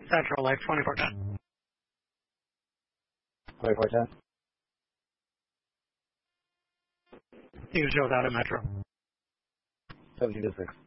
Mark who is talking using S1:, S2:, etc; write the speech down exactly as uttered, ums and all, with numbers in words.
S1: Central Lake, twenty-four ten.
S2: twenty-four ten?
S1: Use Joe out of Metro.
S2: seventeen to six.